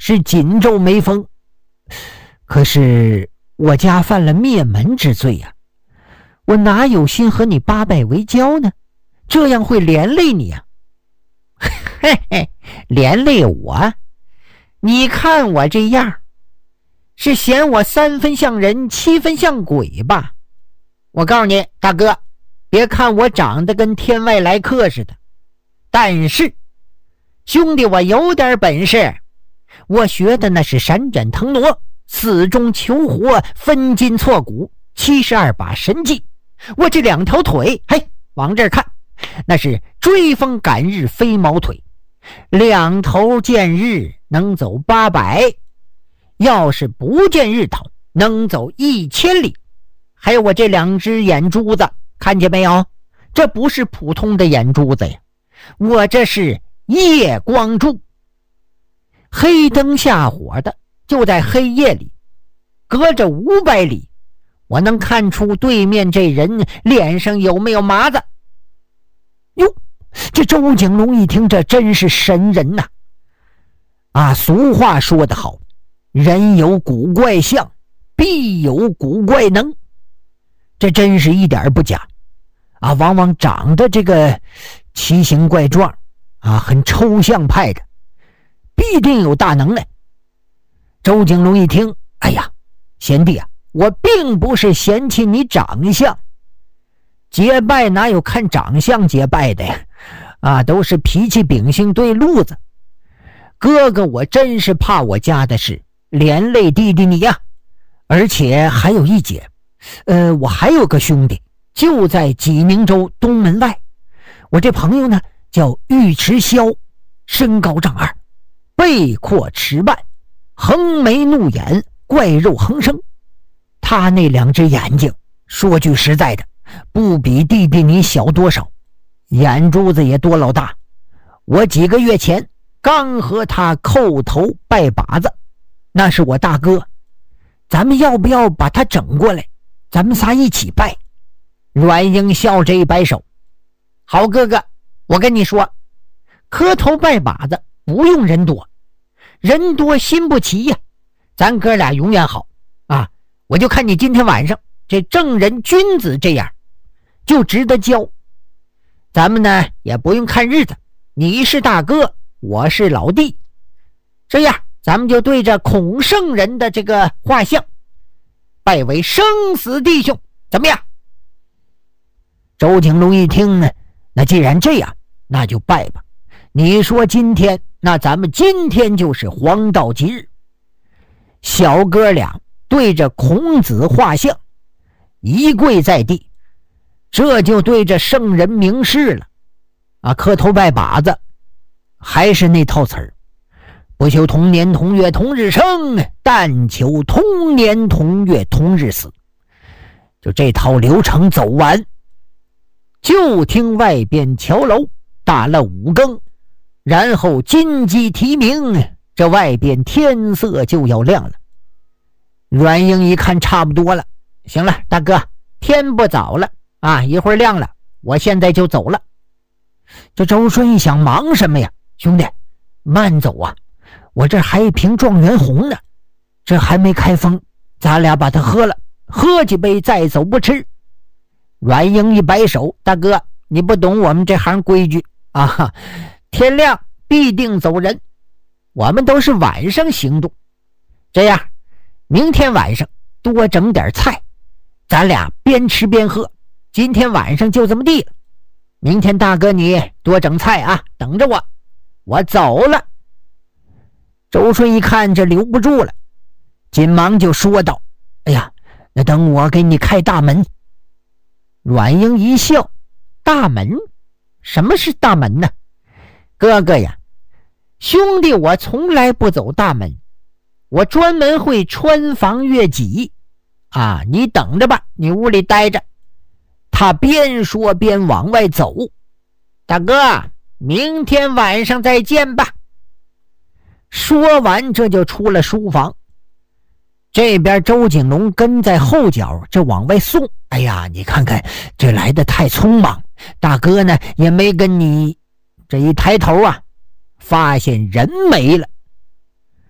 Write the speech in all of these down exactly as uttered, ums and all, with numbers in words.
是锦州没封。可是我家犯了灭门之罪呀、啊，我哪有心和你八拜为交呢？这样会连累你啊。嘿嘿，连累我？你看我这样，是嫌我三分像人，七分像鬼吧？我告诉你，大哥，别看我长得跟天外来客似的，但是兄弟我有点本事，我学的那是闪展腾挪，死中求活，分筋错骨，七十二把神技。我这两条腿，嘿，往这儿看，那是追风赶日飞毛腿，两头见日能走八百，要是不见日头能走一千里。还有我这两只眼珠子，看见没有？这不是普通的眼珠子呀，我这是夜光珠，黑灯下火的，就在黑夜里，隔着五百里，我能看出对面这人脸上有没有麻子。哟，这周景龙一听，这真是神人呐！啊，俗话说得好，人有古怪相，必有古怪能。这真是一点不假啊！往往长得这个奇形怪状啊，很抽象派的，必定有大能耐。周景龙一听，哎呀，贤弟啊，我并不是嫌弃你长相，结拜哪有看长相结拜的呀？啊，都是脾气秉性对路子。哥哥，我真是怕我家的事连累弟弟你呀。而且还有一节，呃，我还有个兄弟，就在济宁州东门外。我这朋友呢，叫尉迟霄，身高丈二，背阔齿半，横眉怒眼，怪肉横生。他那两只眼睛，说句实在的，不比弟弟你小多少，眼珠子也多老大。我几个月前刚和他叩头拜把子，那是我大哥，咱们要不要把他整过来，咱们仨一起拜？阮英笑着一摆手，好哥哥，我跟你说，磕头拜把子不用人多，人多心不齐呀、啊，咱哥俩永远好啊！我就看你今天晚上这正人君子这样，就值得交。咱们呢也不用看日子，你是大哥，我是老弟，这样咱们就对着孔圣人的这个画像拜为生死弟兄，怎么样？周景龙一听呢，那既然这样，那就拜吧。你说今天，那咱们今天就是黄道吉日。小哥俩对着孔子画像一跪在地，这就对着圣人明示了啊！磕头拜把子，还是那套词儿，不求同年同月同日生，但求同年同月同日死。就这套流程走完，就听外边桥楼打了五更，然后金鸡啼鸣，这外边天色就要亮了。阮英一看差不多了，行了，大哥，天不早了啊，一会儿亮了，我现在就走了。这周顺一想，忙什么呀，兄弟，慢走啊，我这还一瓶状元红呢，这还没开封，咱俩把它喝了，喝几杯再走不迟。阮英一摆手，大哥，你不懂我们这行规矩啊，天亮必定走人，我们都是晚上行动。这样，明天晚上多整点菜，咱俩边吃边喝，今天晚上就这么地了。明天大哥你多整菜啊，等着我，我走了。周顺一看这留不住了，紧忙就说道，哎呀，那等我给你开大门。阮英一笑，大门？什么是大门呢？哥哥呀，兄弟我从来不走大门，我专门会穿房越脊啊，你等着吧，你屋里待着。他边说边往外走，大哥，明天晚上再见吧。说完这就出了书房，这边周景龙跟在后脚这往外送。哎呀，你看看这来的太匆忙，大哥呢也没跟你，这一抬头啊，发现人没了。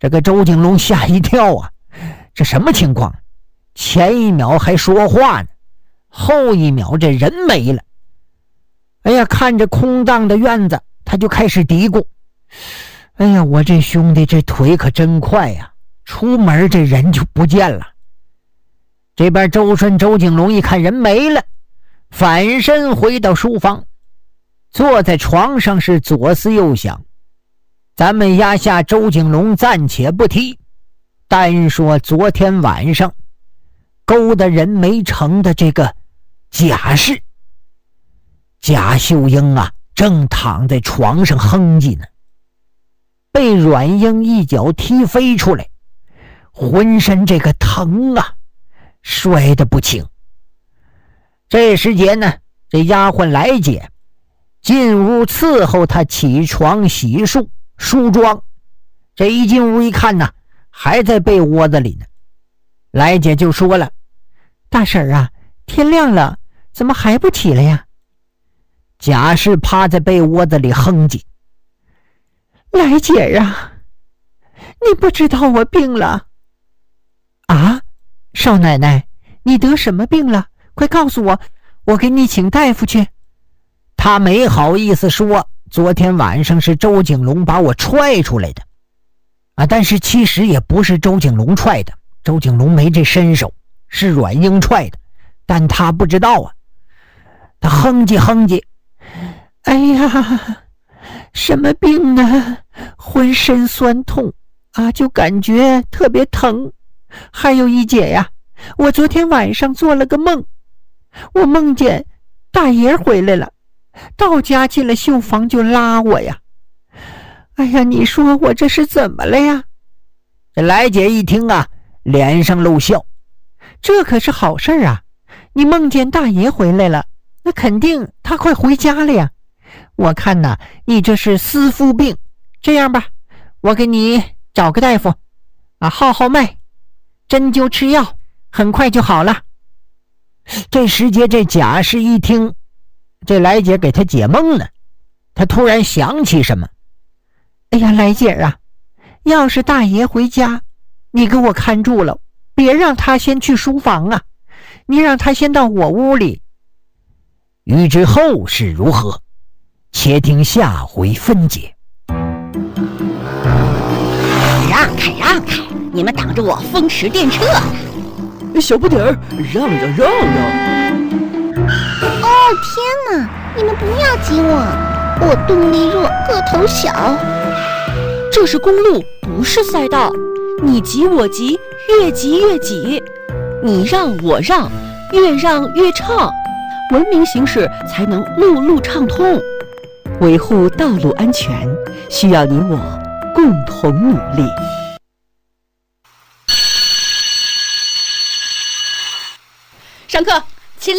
这个周景龙吓一跳啊，这什么情况？前一秒还说话呢，后一秒这人没了。哎呀，看着空荡的院子，他就开始嘀咕，哎呀，我这兄弟这腿可真快呀，出门这人就不见了。这边周顺、周景龙一看人没了，反身回到书房，坐在床上是左思右想。咱们压下周景龙暂且不提，单说昨天晚上勾搭人没成的这个贾氏。贾秀英啊，正躺在床上哼唧呢，被阮英一脚踢飞出来，浑身这个疼啊，摔得不轻。这时间呢，这丫鬟来姐进屋伺候他起床洗漱梳妆。这一进屋一看呢，还在被窝子里呢。来姐就说了，大婶啊，天亮了，怎么还不起来呀？贾氏趴在被窝子里哼唧，来姐啊，你不知道我病了啊？少奶奶，你得什么病了？快告诉我，我给你请大夫去。他没好意思说，昨天晚上是周景龙把我踹出来的啊，但是其实也不是周景龙踹的，周景龙没这身手，是阮英踹的，但他不知道啊。他哼唧哼唧，哎呀，什么病呢？浑身酸痛啊，就感觉特别疼。还有一姐呀，我昨天晚上做了个梦，我梦见大爷回来了，到家进了绣房就拉我呀。哎呀，你说我这是怎么了呀？这来姐一听啊，脸上露笑，这可是好事啊，你梦见大爷回来了，那肯定他快回家了呀。我看呐，你这是私夫病。这样吧，我给你找个大夫啊，号号脉，针灸吃药，很快就好了。这时节这贾氏一听，这来姐给他解梦呢，他突然想起什么，哎呀，来姐啊，要是大爷回家，你给我看住了，别让他先去书房啊，你让他先到我屋里。欲知后事如何，且听下回分解。 让开让开，你们挡着我风驰电掣呢！ 小不点儿，让让让让！ 哦天哪，你们不要挤我，我动力弱，个头小。 这是公路，不是赛道，你挤我挤，越挤越挤，你让我让，越让越畅，文明行驶才能路路畅通。维护道路安全，需要你我共同努力。 上课起立。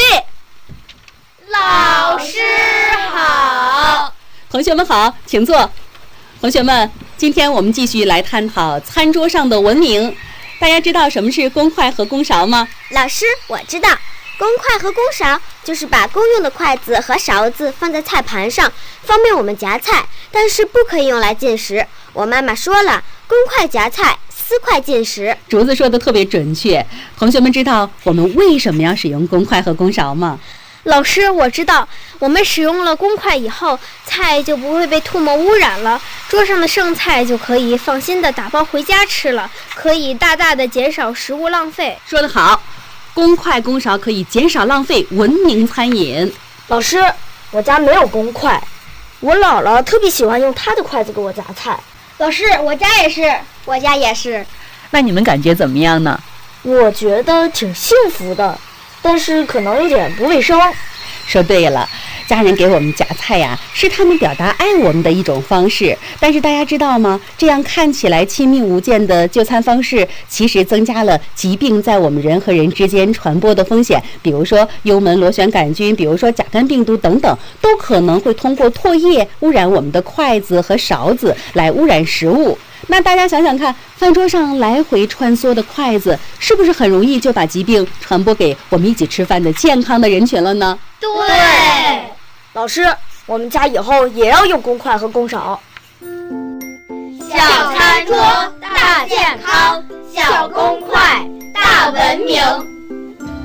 老师好。 同学们好，请坐。同学们，今天我们继续来探讨餐桌上的文明。大家知道什么是公筷和公勺吗？ 老师，我知道，公筷和公勺就是把公用的筷子和勺子放在菜盘上，方便我们夹菜，但是不可以用来进食。我妈妈说了，公筷夹菜，私筷进食。 竹子说的特别准确。同学们知道我们为什么要使用公筷和公勺吗？ 老师，我知道，我们使用了公筷以后，菜就不会被唾沫污染了，桌上的剩菜就可以放心的打包回家吃了，可以大大的减少食物浪费。 说得好，公筷公勺可以减少浪费，文明餐饮。 老师，我家没有公筷，我姥姥特别喜欢用她的筷子给我夹菜。 老师，我家也是，我家也是。 那你们感觉怎么样呢？ 我觉得挺幸福的，但是可能有点不卫生。 说对了，家人给我们夹菜呀、啊，是他们表达爱我们的一种方式。但是大家知道吗？这样看起来亲密无间的就餐方式，其实增加了疾病在我们人和人之间传播的风险。比如说幽门螺旋杆菌，比如说甲肝病毒等等，都可能会通过唾液污染我们的筷子和勺子，来污染食物。那大家想想看，饭桌上来回穿梭的筷子，是不是很容易就把疾病传播给我们一起吃饭的健康的人群了呢？ 对。 老师，我们家以后也要用公筷和公勺。 小餐桌，大健康，小公筷，大文